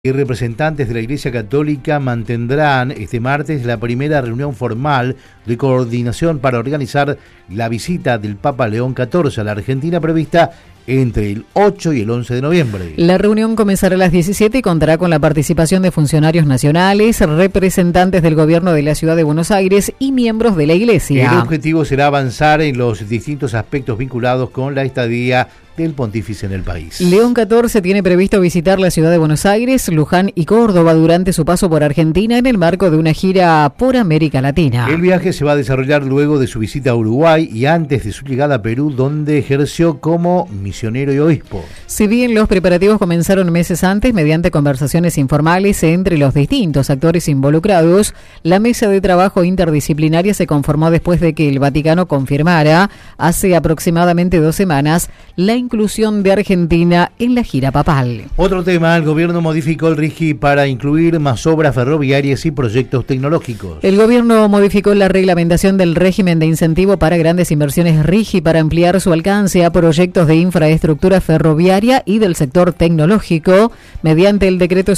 Y representantes de la Iglesia Católica mantendrán este martes la primera reunión formal de coordinación para organizar la visita del Papa León XIV a la Argentina prevista entre el 8 y el 11 de noviembre. La reunión comenzará a las 17 y contará con la participación de funcionarios nacionales, representantes del gobierno de la ciudad de Buenos Aires y miembros de la Iglesia. El objetivo será avanzar en los distintos aspectos vinculados con la estadía del pontífice en el país. León XIV tiene previsto visitar la ciudad de Buenos Aires, Luján y Córdoba durante su paso por Argentina en el marco de una gira por América Latina. El viaje se va a desarrollar luego de su visita a Uruguay y antes de su llegada a Perú, donde ejerció como misionero y obispo. Si bien los preparativos comenzaron meses antes mediante conversaciones informales entre los distintos actores involucrados, la mesa de trabajo interdisciplinaria se conformó después de que el Vaticano confirmara hace aproximadamente 2 semanas la inclusión de Argentina en la gira papal. Otro tema, el gobierno modificó el RIGI para incluir más obras ferroviarias y proyectos tecnológicos. El gobierno modificó la reglamentación del régimen de incentivo para grandes inversiones RIGI para ampliar su alcance a proyectos de infraestructura ferroviaria y del sector tecnológico mediante el decreto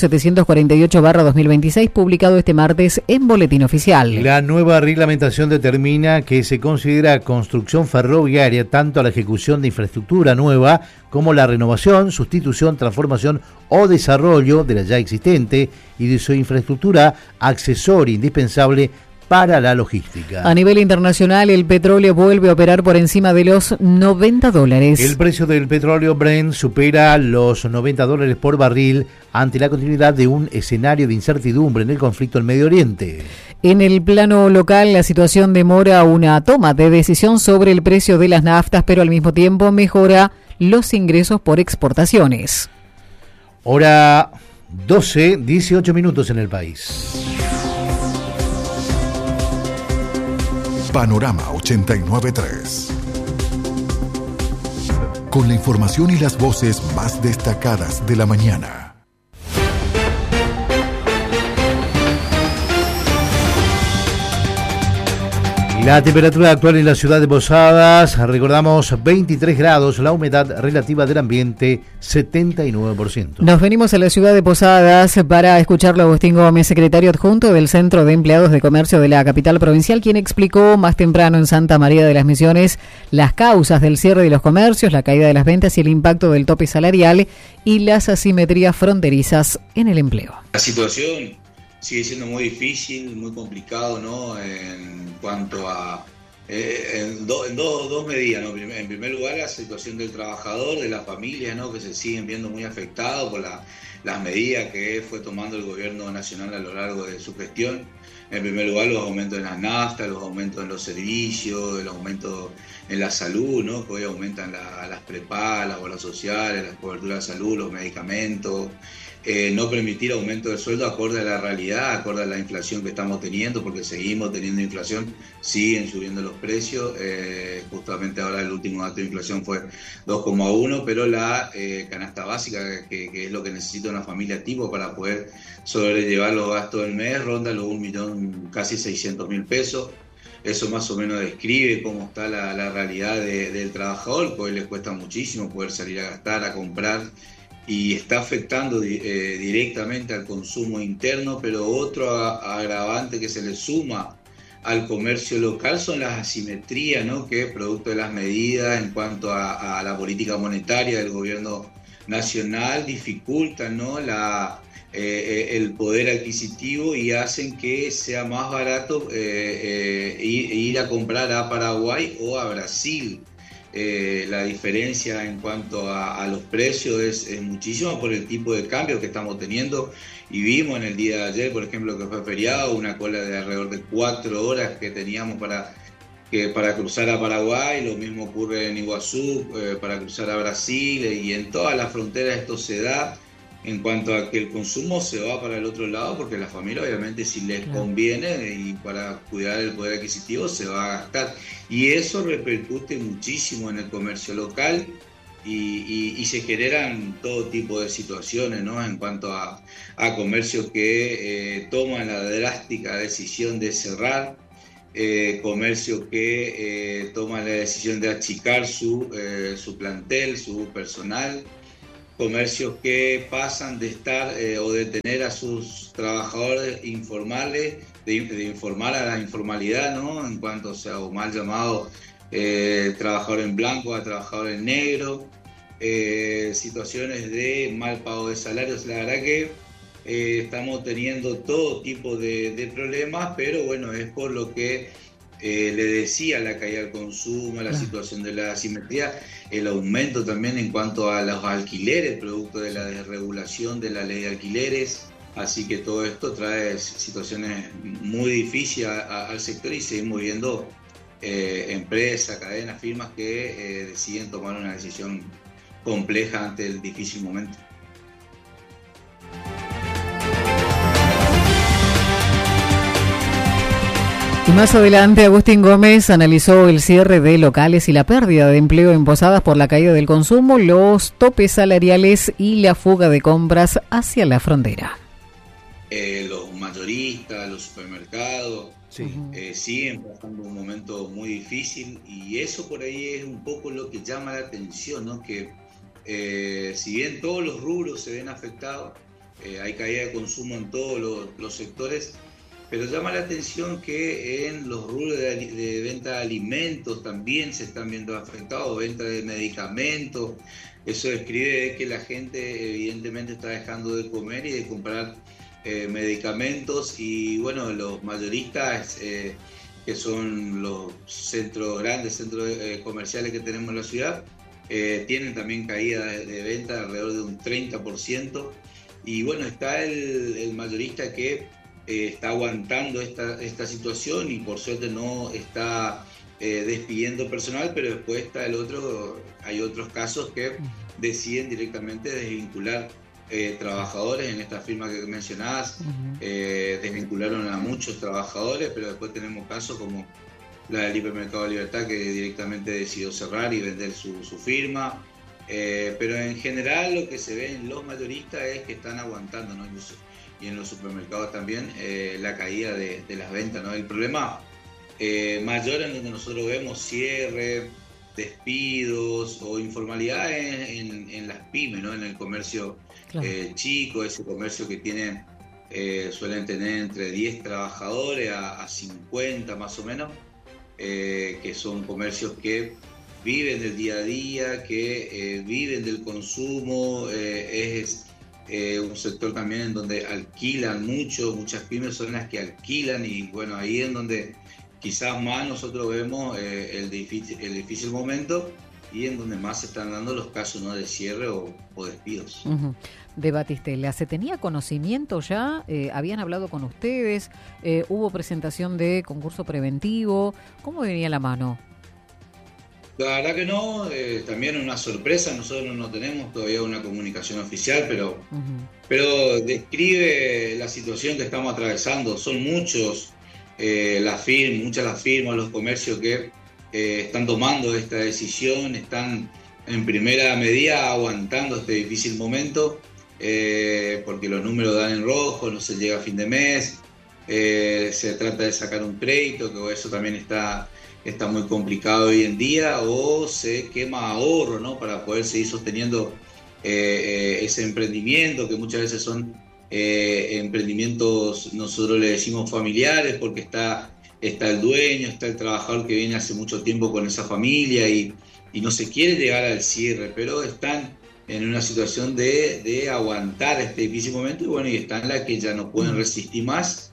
748/2026 publicado este martes en Boletín Oficial. La nueva reglamentación determina que se considera construcción ferroviaria tanto a la ejecución de infraestructura nueva como la renovación, sustitución, transformación o desarrollo de la ya existente y de su infraestructura accesoria indispensable para la logística. A nivel internacional, el petróleo vuelve a operar por encima de los $90. El precio del petróleo Brent supera los $90 por barril ante la continuidad de un escenario de incertidumbre en el conflicto en Medio Oriente. En el plano local, la situación demora una toma de decisión sobre el precio de las naftas, pero al mismo tiempo mejora los ingresos por exportaciones. Hora 12, 18 minutos en el país. Panorama 89.3. Con la información y las voces más destacadas de la mañana. La temperatura actual en la ciudad de Posadas, recordamos 23 grados, la humedad relativa del ambiente 79%. Nos venimos a la ciudad de Posadas para escucharlo a Agustín Gómez, secretario adjunto del Centro de Empleados de Comercio de la capital provincial, quien explicó más temprano en Santa María de las Misiones las causas del cierre de los comercios, la caída de las ventas y el impacto del tope salarial y las asimetrías fronterizas en el empleo. La situación sigue siendo muy difícil, muy complicado, ¿no? En cuanto a dos medidas, ¿no? En primer lugar, la situación del trabajador, de las familias, ¿no? Que se siguen viendo muy afectados por las medidas que fue tomando el gobierno nacional a lo largo de su gestión. En primer lugar, los aumentos en las naftas, los aumentos en los servicios, el aumento en la salud, ¿no? Que hoy aumentan las prepagas, las obras sociales, las coberturas de salud, los medicamentos. No permitir aumento de sueldo acorde a la realidad, acorde a la inflación que estamos teniendo, porque seguimos teniendo inflación, siguen subiendo los precios. Justamente ahora el último dato de inflación fue 2,1, pero la canasta básica, que es lo que necesita una familia tipo para poder sobrellevar los gastos del mes, ronda los 1.000.000, casi 600.000 pesos. Eso más o menos describe cómo está la realidad del trabajador, que hoy les cuesta muchísimo poder salir a gastar, a comprar, y está afectando directamente al consumo interno, pero otro agravante que se le suma al comercio local son las asimetrías, ¿no? Que producto de las medidas en cuanto a la política monetaria del gobierno nacional dificultan, ¿no? El poder adquisitivo y hacen que sea más barato ir a comprar a Paraguay o a Brasil. La diferencia en cuanto a los precios es muchísima por el tipo de cambio que estamos teniendo, y vimos en el día de ayer, por ejemplo, que fue feriado, una cola de alrededor de 4 horas que teníamos para cruzar a Paraguay. Lo mismo ocurre en Iguazú para cruzar a Brasil, y en todas las fronteras esto se da en cuanto a que el consumo se va para el otro lado, porque la familia obviamente si les conviene y para cuidar el poder adquisitivo se va a gastar, y eso repercute muchísimo en el comercio local y se generan todo tipo de situaciones, ¿no? En cuanto a comercios que toman la drástica decisión de cerrar, comercios que toman la decisión de achicar su plantel, su personal, comercios que pasan de estar o de tener a sus trabajadores informales, de informar a la informalidad, ¿no? En cuanto, o sea, o mal llamado trabajador en blanco a trabajador en negro, situaciones de mal pago de salarios. La verdad que estamos teniendo todo tipo de problemas, pero bueno, es por lo que le decía, la caída del consumo, la situación de la asimetría, el aumento también en cuanto a los alquileres, producto de la desregulación de la ley de alquileres. Así que todo esto trae situaciones muy difíciles al sector y seguimos viendo empresas, cadenas, firmas que deciden tomar una decisión compleja ante el difícil momento. Y más adelante, Agustín Gómez analizó el cierre de locales y la pérdida de empleo en Posadas por la caída del consumo, los topes salariales y la fuga de compras hacia la frontera. Los mayoristas, los supermercados, siguen pasando un momento muy difícil, y eso por ahí es un poco lo que llama la atención, ¿no? Que si bien todos los rubros se ven afectados, hay caída de consumo en todos los sectores, pero llama la atención que en los rubros de venta de alimentos también se están viendo afectados, venta de medicamentos. Eso describe que la gente evidentemente está dejando de comer y de comprar medicamentos, y bueno, los mayoristas, que son los grandes centros comerciales que tenemos en la ciudad, tienen también caída de venta alrededor de un 30%, y bueno, está el mayorista que está aguantando esta situación y por suerte no está despidiendo personal, pero después está hay otros casos que deciden directamente desvincular trabajadores. En esta firma que mencionabas, desvincularon a muchos trabajadores, pero después tenemos casos como la del Hipermercado Libertad, que directamente decidió cerrar y vender su firma. Pero en general lo que se ve en los mayoristas es que están aguantando, ¿no? Y en los supermercados también, la caída de las ventas, ¿no? El problema mayor en donde nosotros vemos cierre, despidos o informalidad en las pymes, ¿no? En el comercio chico, ese comercio que tiene, suelen tener entre 10 trabajadores a 50 más o menos, que son comercios que viven del día a día, que viven del consumo, es un sector también en donde alquilan muchas pymes son las que alquilan, y bueno, ahí es donde quizás más nosotros vemos el difícil momento, y en donde más se están dando los casos, ¿no? De cierre o despidos. De Batistela, ¿se tenía conocimiento ya? ¿Habían hablado con ustedes? ¿Hubo presentación de concurso preventivo? ¿Cómo venía la mano? La verdad que no, también una sorpresa, nosotros no tenemos todavía una comunicación oficial, pero describe la situación que estamos atravesando. Son muchas las firmas, los comercios que están tomando esta decisión, están en primera medida aguantando este difícil momento, porque los números dan en rojo, no se llega a fin de mes, se trata de sacar un crédito, que eso también está muy complicado hoy en día, o se quema ahorro, ¿no? Para poder seguir sosteniendo ese emprendimiento, que muchas veces son emprendimientos, nosotros le decimos familiares, porque está el dueño, está el trabajador que viene hace mucho tiempo con esa familia y no se quiere llegar al cierre, pero están en una situación de aguantar este difícil momento, y bueno, y están las que ya no pueden resistir más.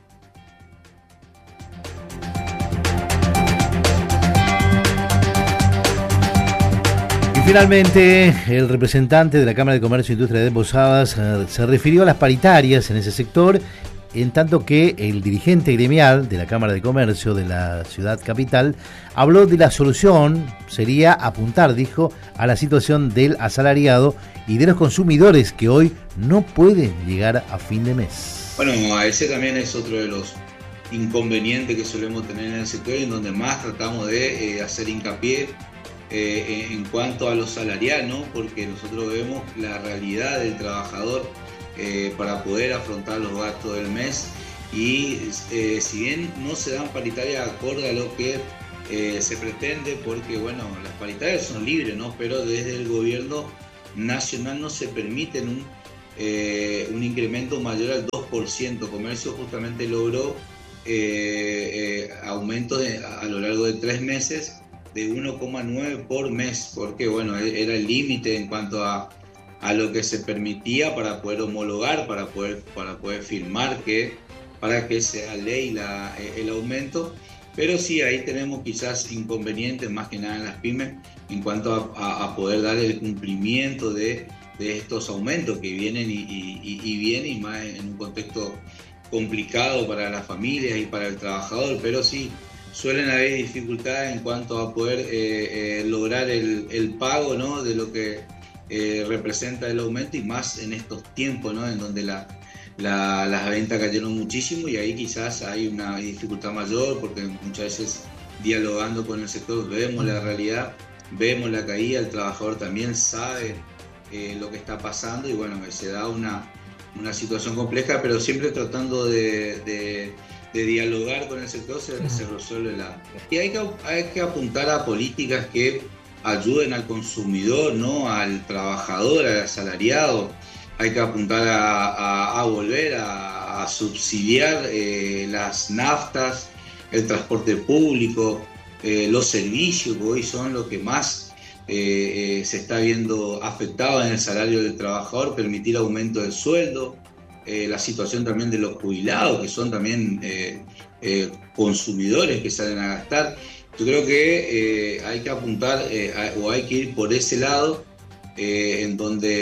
Finalmente, el representante de la Cámara de Comercio e Industria de Posadas se refirió a las paritarias en ese sector, en tanto que el dirigente gremial de la Cámara de Comercio de la ciudad capital habló de la solución, sería apuntar, dijo, a la situación del asalariado y de los consumidores que hoy no pueden llegar a fin de mes. Bueno, ese también es otro de los inconvenientes que solemos tener en el sector, y en donde más tratamos de hacer hincapié en cuanto a lo salarial, ¿no? Porque nosotros vemos la realidad del trabajador para poder afrontar los gastos del mes, y si bien no se dan paritarias acorde a lo que se pretende, porque bueno, las paritarias son libres, ¿no? Pero desde el gobierno nacional no se permiten un incremento mayor al 2%. Comercio justamente logró aumentos a lo largo de 3 meses de 1,9 por mes, porque bueno, era el límite en cuanto a lo que se permitía para poder homologar, para poder firmar para que sea ley el aumento. Pero sí, ahí tenemos quizás inconvenientes, más que nada en las pymes, en cuanto a poder dar el cumplimiento de estos aumentos que vienen y vienen, y más en un contexto complicado para las familias y para el trabajador. Pero sí, suelen haber dificultades en cuanto a poder lograr el pago, ¿no?, de lo que representa el aumento, y más en estos tiempos, ¿no?, en donde las ventas cayeron muchísimo, y ahí quizás hay una dificultad mayor, porque muchas veces dialogando con el sector vemos la realidad, vemos la caída, el trabajador también sabe lo que está pasando, y bueno, se da una situación compleja, pero siempre tratando de dialogar con el sector se resuelve y hay que apuntar a políticas que ayuden al consumidor, ¿no?, al trabajador, al asalariado. Hay que apuntar a volver a subsidiar las naftas, el transporte público, los servicios, que hoy son lo que más se está viendo afectado en el salario del trabajador, permitir aumento del sueldo, la situación también de los jubilados, que son también consumidores que salen a gastar. Yo creo que hay que apuntar o hay que ir por ese lado, en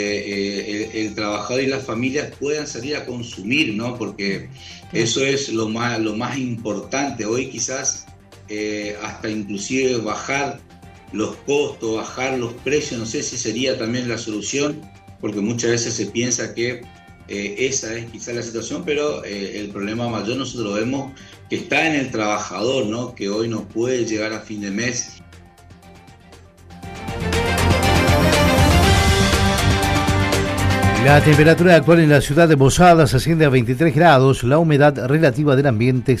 donde el trabajador y las familias puedan salir a consumir, ¿no? Porque eso es lo más importante. Hoy quizás hasta inclusive bajar los costos, bajar los precios, no sé si sería también la solución, porque muchas veces se piensa que esa es quizás la situación, pero el problema mayor nosotros vemos que está en el trabajador, ¿no?, que hoy no puede llegar a fin de mes. La temperatura actual en la ciudad de Posadas asciende a 23 grados, la humedad relativa del ambiente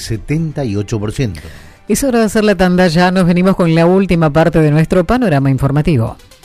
78%. Es hora de hacer la tanda ya, nos venimos con la última parte de nuestro panorama informativo.